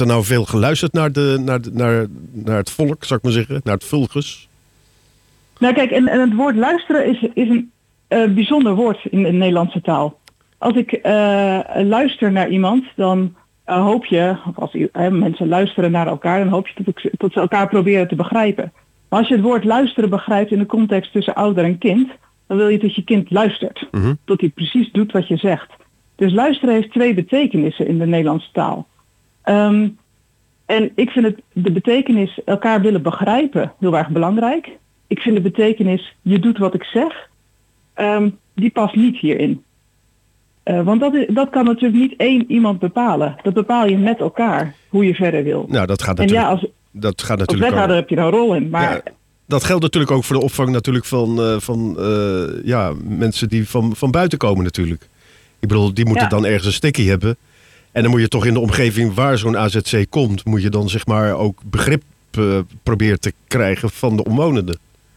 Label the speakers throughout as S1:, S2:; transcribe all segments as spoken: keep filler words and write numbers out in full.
S1: er nou veel geluisterd naar, de, naar, de, naar, naar het volk, zou ik maar zeggen, naar het vulgus?
S2: Nou kijk, en, en het woord luisteren is, is een uh, bijzonder woord in de Nederlandse taal. Als ik uh, luister naar iemand, dan uh, hoop je, of als uh, mensen luisteren naar elkaar, dan hoop je dat, dat ze elkaar proberen te begrijpen. Maar als je het woord luisteren begrijpt in de context tussen ouder en kind, dan wil je dat je kind luistert. Mm-hmm. Dat hij precies doet wat je zegt. Dus luisteren heeft twee betekenissen in de Nederlandse taal. Um, en ik vind het, de betekenis elkaar willen begrijpen heel erg belangrijk. Ik vind de betekenis je doet wat ik zeg, um, die past niet hierin. Uh, want dat, is, dat kan natuurlijk niet één iemand bepalen. Dat bepaal je met elkaar, hoe je verder wil.
S1: Nou, dat gaat natuurlijk,
S2: en ja, als,
S1: dat gaat
S2: natuurlijk als wethouder heb je daar een rol in. Maar
S1: ja, dat geldt natuurlijk ook voor de opvang natuurlijk van, uh, van uh, ja, mensen die van, van buiten komen natuurlijk. Ik bedoel, die moeten ja. dan ergens een stikkie hebben. En dan moet je toch in de omgeving waar zo'n A Z C komt, moet je dan zeg maar ook begrip uh, proberen te krijgen van de omwonenden.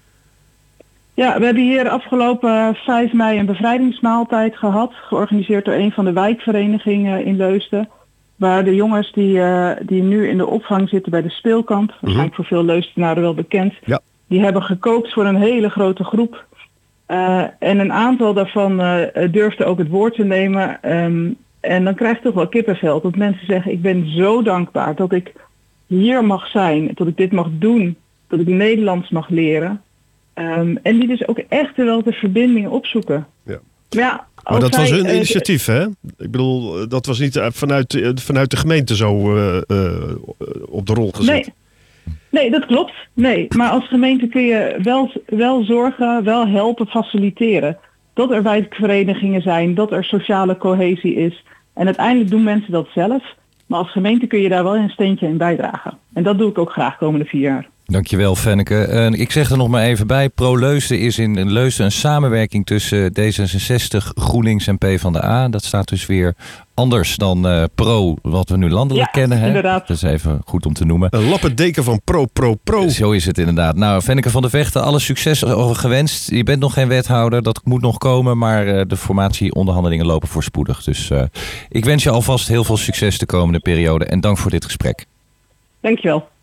S2: Ja, we hebben hier afgelopen vijf mei een bevrijdingsmaaltijd gehad, georganiseerd door een van de wijkverenigingen in Leusden. Waar de jongens die, uh, die nu in de opvang zitten bij de speelkamp, mm-hmm. waarschijnlijk voor veel Leusdenaren wel bekend,
S1: ja.
S2: die hebben gekookt voor een hele grote groep. Uh, en een aantal daarvan uh, durfde ook het woord te nemen. Um, en dan krijg je toch wel kippenvel dat mensen zeggen, ik ben zo dankbaar dat ik hier mag zijn, dat ik dit mag doen, dat ik Nederlands mag leren. Um, en die dus ook echt wel de verbinding opzoeken.
S1: Ja.
S2: Maar, ja,
S1: maar dat
S2: wij,
S1: was hun
S2: uh,
S1: initiatief, hè? Ik bedoel, dat was niet vanuit, vanuit de gemeente zo uh, uh, op de rol gezet.
S2: Nee. nee, dat klopt. Nee, maar als gemeente kun je wel, wel zorgen, wel helpen, faciliteren. Dat er wijkverenigingen zijn, dat er sociale cohesie is. En uiteindelijk doen mensen dat zelf. Maar als gemeente kun je daar wel een steentje in bijdragen. En dat doe ik ook graag de komende vier jaar.
S3: Dankjewel, Fenneke. Uh, ik zeg er nog maar even bij. ProLeusden is in Leusden een samenwerking tussen D zesenzestig, GroenLinks en PvdA. Dat staat dus weer anders dan uh, Pro, wat we nu landelijk
S2: ja,
S3: kennen. Hè?
S2: Inderdaad.
S3: Dat is even goed om te noemen.
S1: Een lappendeken van Pro, Pro, Pro.
S3: Zo is het inderdaad. Nou, Fenneke van der Vechten, alle succes gewenst. Je bent nog geen wethouder, dat moet nog komen. Maar uh, de formatieonderhandelingen lopen voorspoedig. Dus uh, ik wens je alvast heel veel succes de komende periode. En dank voor dit gesprek.
S2: Dankjewel.